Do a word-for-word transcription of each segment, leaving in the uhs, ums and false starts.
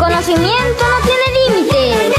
conocimiento no tiene límites.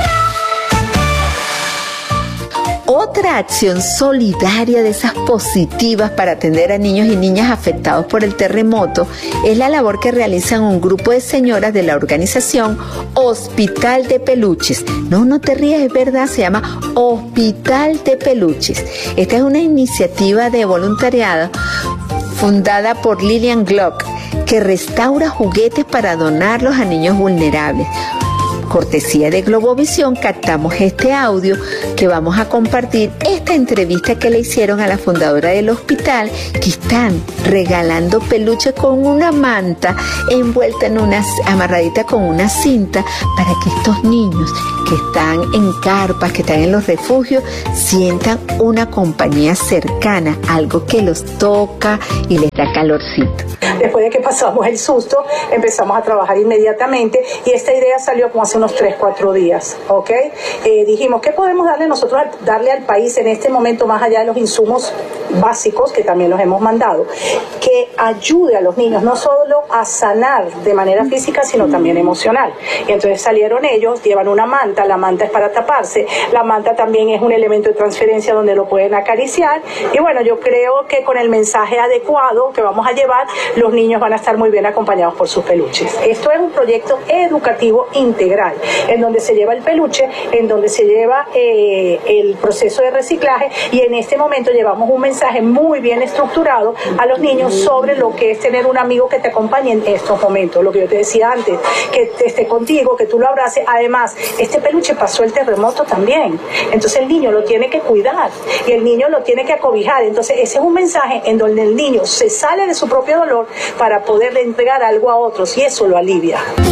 Otra acción solidaria de esas positivas para atender a niños y niñas afectados por el terremoto es la labor que realizan un grupo de señoras de la organización Hospital de Peluches. No, no te rías, es verdad, se llama Hospital de Peluches. Esta es una iniciativa de voluntariado fundada por Lillian Glock, que restaura juguetes para donarlos a niños vulnerables. Cortesía de Globovisión, captamos este audio que vamos a compartir, esta entrevista que le hicieron a la fundadora del hospital, que están regalando peluches con una manta envuelta en una, amarradita con una cinta, para que estos niños que están en carpas, que están en los refugios, sientan una compañía cercana, algo que los toca y les da calorcito. Después de que pasamos el susto, empezamos a trabajar inmediatamente y esta idea salió como hace unos tres, cuatro días, ¿ok? Eh, dijimos, ¿qué podemos darle nosotros, darle al país en este momento, más allá de los insumos básicos, que también los hemos mandado, que ayude a los niños, no solo a sanar de manera física, sino también emocional? Y entonces salieron ellos, llevan una manta, la manta es para taparse, la manta también es un elemento de transferencia donde lo pueden acariciar, y bueno, yo creo que con el mensaje adecuado que vamos a llevar, los niños van a estar muy bien acompañados por sus peluches. Esto es un proyecto educativo integral, en donde se lleva el peluche, en donde se lleva eh, el proceso de reciclaje, y en este momento llevamos un mensaje muy bien estructurado a los niños sobre lo que es tener un amigo que te acompañe en estos momentos, lo que yo te decía antes, que esté contigo, que tú lo abraces. Además, este peluche pasó el terremoto también, entonces el niño lo tiene que cuidar y el niño lo tiene que acobijar. Entonces ese es un mensaje en donde el niño se sale de su propio dolor para poderle entregar algo a otros, y eso lo alivia.